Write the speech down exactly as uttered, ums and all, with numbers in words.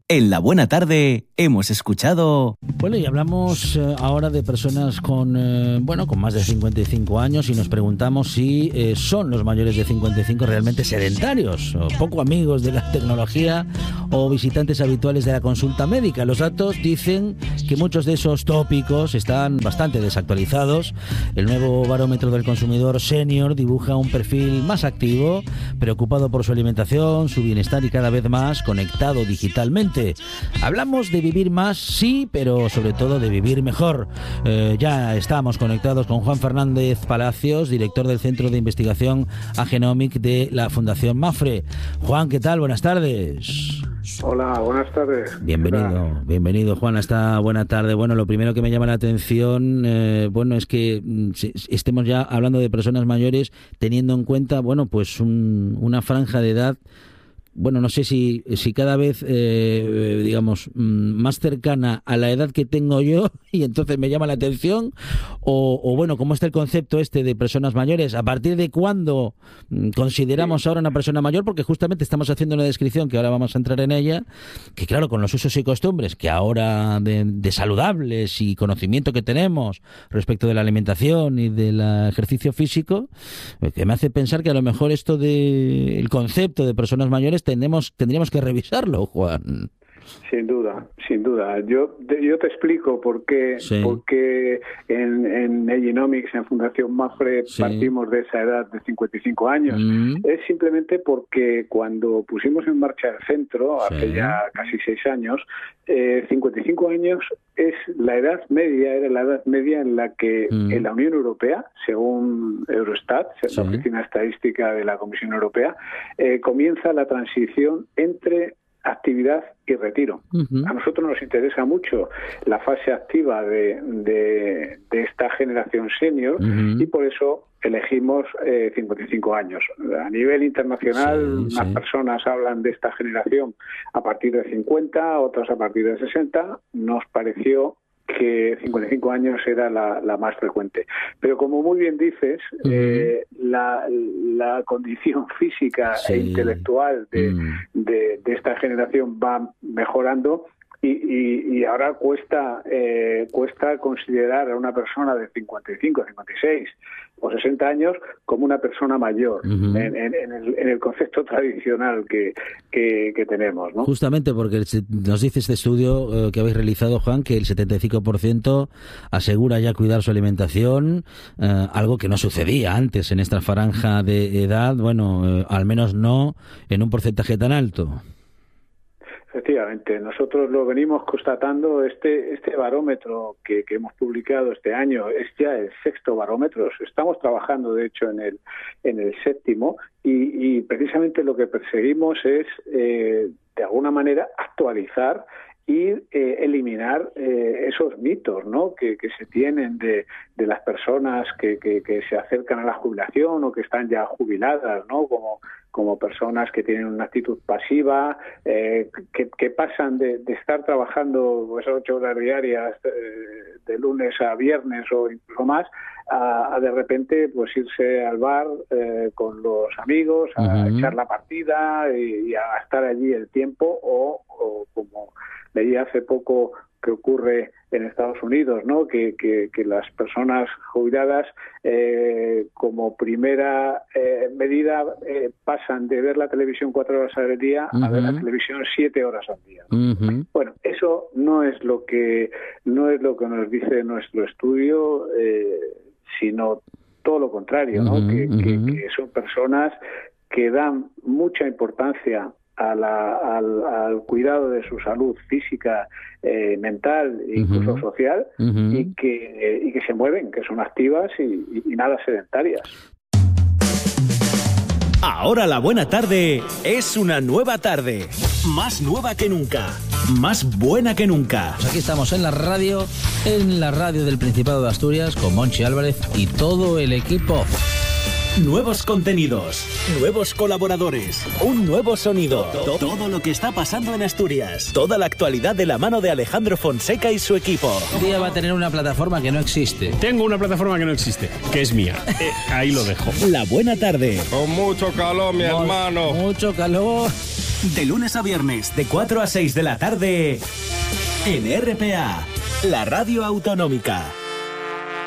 En La Buena Tarde hemos escuchado... Bueno, y hablamos eh, ahora de personas con, eh, bueno, con más de cincuenta y cinco años y nos preguntamos si eh, son los mayores de cincuenta y cinco realmente sedentarios, o poco amigos de la tecnología o visitantes habituales de la consulta médica. Los datos dicen que muchos de esos tópicos están bastante desactualizados. El nuevo barómetro del consumidor senior dibuja un perfil más activo, preocupado por su alimentación, su bienestar y cada vez más conectado digitalmente. Hablamos de vivir más, sí, pero sobre todo de vivir mejor. Eh, ya estamos conectados con Juan Fernández Palacios, director del Centro de Investigación Agenomic de la Fundación Mafre. Juan, ¿qué tal? Buenas tardes. Hola, buenas tardes. Bienvenido, bienvenido Juan a esta buena tarde. Bueno, lo primero que me llama la atención, eh, bueno, es que mm, estemos ya hablando de personas mayores, teniendo en cuenta, bueno, pues un, una franja de edad. Bueno, no sé si, si cada vez, eh, digamos, más cercana a la edad que tengo yo y entonces me llama la atención, o, o bueno, ¿cómo está el concepto este de personas mayores? ¿A partir de cuándo consideramos ahora una persona mayor? Porque justamente estamos haciendo una descripción, que ahora vamos a entrar en ella, que claro, con los usos y costumbres que ahora de, de saludables y conocimiento que tenemos respecto de la alimentación y del ejercicio físico, que me hace pensar que a lo mejor esto del concepto de personas mayores Tendremos, tendríamos que revisarlo, Juan. Sin duda, sin duda. Yo te, yo te explico por qué, sí. porque en, en Agenomics, en Fundación Mafre, sí. partimos de esa edad de cincuenta y cinco años. Mm. Es simplemente porque cuando pusimos en marcha el centro, sí. hace ya casi seis años, eh, cincuenta y cinco años es la edad media, era la edad media en la que mm. en la Unión Europea, según Eurostat, sí. la Oficina Estadística de la Comisión Europea, eh, comienza la transición entre actividad y retiro. Uh-huh. A nosotros nos interesa mucho la fase activa de, de, de esta generación senior uh-huh. y por eso elegimos eh, cincuenta y cinco años. A nivel internacional, sí, unas sí. personas hablan de esta generación a partir de cincuenta, otras a partir de sesenta. Nos pareció que cincuenta y cinco años era la, la más frecuente. Pero como muy bien dices, uh-huh. eh, la, la condición física sí. e intelectual de, uh-huh. de, de esta generación va mejorando y, y, y ahora cuesta eh, cuesta considerar a una persona de cincuenta y cinco, cincuenta y seis o sesenta años como una persona mayor uh-huh. en, en, en, el, en el concepto tradicional que, que, que tenemos, ¿no? Justamente porque nos dice este estudio eh, que habéis realizado, Juan, que el setenta y cinco por ciento asegura ya cuidar su alimentación, eh, algo que no sucedía antes en esta franja de edad, bueno, eh, al menos no en un porcentaje tan alto. Efectivamente, nosotros lo venimos constatando. Este este barómetro que, que hemos publicado este año es ya el sexto barómetro. Estamos trabajando, de hecho, en el en el séptimo y, y precisamente lo que perseguimos es, eh, de alguna manera, actualizar y eh, eliminar eh, esos mitos, ¿no?, que, que se tienen de, de las personas que, que, que se acercan a la jubilación o que están ya jubiladas, ¿no?, como como personas que tienen una actitud pasiva, eh, que, que pasan de, de estar trabajando pues, ocho horas diarias eh, de lunes a viernes o incluso más, a, a de repente pues irse al bar eh, con los amigos, a uh-huh. echar la partida y, y a gastar allí el tiempo o, o como leí hace poco que ocurre en Estados Unidos, ¿no?, que, que, que las personas jubiladas eh, como primera eh, medida eh, pasan de ver la televisión cuatro horas al día uh-huh. a ver la televisión siete horas al día, ¿no? Uh-huh. Bueno, eso no es lo que no es lo que nos dice nuestro estudio, eh, sino todo lo contrario, ¿no? Uh-huh. que, que, que son personas que dan mucha importancia A la, al, al cuidado de su salud física, eh, mental e incluso uh-huh. social uh-huh. y que eh, y que se mueven, que son activas y, y, y nada sedentarias. Ahora la buena tarde es una nueva tarde, más nueva que nunca, más buena que nunca. Pues aquí estamos en la radio, en la radio del Principado de Asturias con Monchi Álvarez y todo el equipo. Nuevos contenidos, nuevos colaboradores, un nuevo sonido, todo, todo lo que está pasando en Asturias, toda la actualidad de la mano de Alejandro Fonseca y su equipo. Un día va a tener una plataforma que no existe. Tengo una plataforma que no existe, que es mía. Eh, ahí lo dejo. La buena tarde. Con mucho calor, mi Con hermano. Mucho calor. De lunes a viernes, de cuatro a seis de la tarde, en R P A, la radio autonómica.